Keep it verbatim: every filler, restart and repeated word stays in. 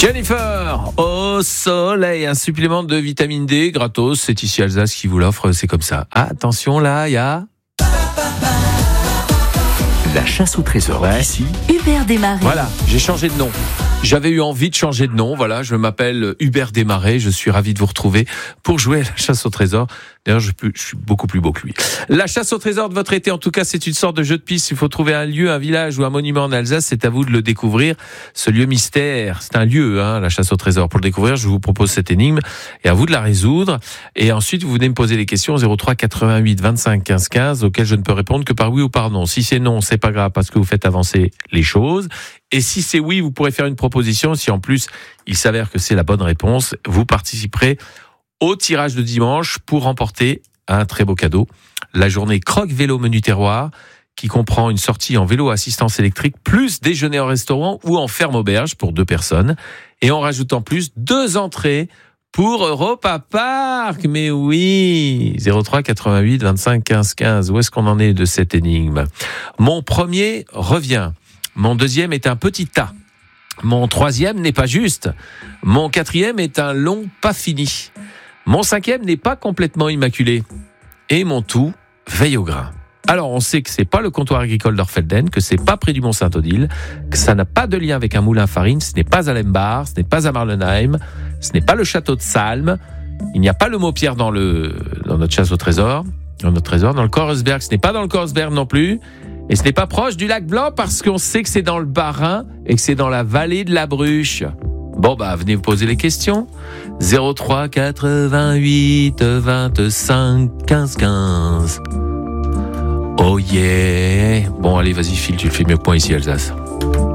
Jennifer, au soleil, un supplément de vitamine D gratos, c'est ici Alsace qui vous l'offre, c'est comme ça. Ah, attention, là, il y a... La chasse au trésor ouais. Ici, Hubert Desmarais. Voilà, j'ai changé de nom. J'avais eu envie de changer de nom. Voilà, je m'appelle Hubert Desmarais. Je suis ravi de vous retrouver pour jouer à la chasse au trésor. D'ailleurs, je, je suis beaucoup plus beau que lui. La chasse au trésor de votre été, en tout cas, c'est une sorte de jeu de piste. Il faut trouver un lieu, un village ou un monument en Alsace. C'est à vous de le découvrir. Ce lieu mystère, c'est un lieu, hein, la chasse au trésor. Pour le découvrir, je vous propose cette énigme et à vous de la résoudre. Et ensuite, vous venez me poser les questions zéro trois quatre-vingt-huit vingt-cinq quinze quinze auxquelles je ne peux répondre que par oui ou par non. Si c'est non, c'est pas grave parce que vous faites avancer les choses. Et si c'est oui, vous pourrez faire une proposition. Si en plus, il s'avère que c'est la bonne réponse, vous participerez au tirage de dimanche pour remporter un très beau cadeau. La journée Croque Vélo Menu Terroir, qui comprend une sortie en vélo assistance électrique, plus déjeuner au restaurant ou en ferme auberge pour deux personnes. Et on rajoute en plus deux entrées pour Europa Park. Mais oui, zéro trois quatre-vingt-huit vingt-cinq quinze quinze. Où est-ce qu'on en est de cette énigme ? Mon premier revient. Mon deuxième est un petit tas. Mon troisième n'est pas juste. Mon quatrième est un long pas fini. Mon cinquième n'est pas complètement immaculé. Et mon tout veille au grain. Alors, on sait que c'est pas le comptoir agricole d'Orfelden, que c'est pas près du Mont-Saint-Odile, que ça n'a pas de lien avec un moulin à farine, ce n'est pas à Lembar, ce n'est pas à Marlenheim, ce n'est pas le château de Salm, il n'y a pas le Maupierre dans le, dans notre chasse au trésor, dans notre trésor, dans le Korsberg, ce n'est pas dans le Korsberg non plus, et ce n'est pas proche du lac Blanc parce qu'on sait que c'est dans le Bas-Rhin et que c'est dans la vallée de la Bruche. Bon, bah, venez vous poser les questions. zéro trois quatre-vingt-huit vingt-cinq quinze quinze. Oh yeah. Bon, allez, vas-y, file, tu le fais mieux que moi ici, Alsace.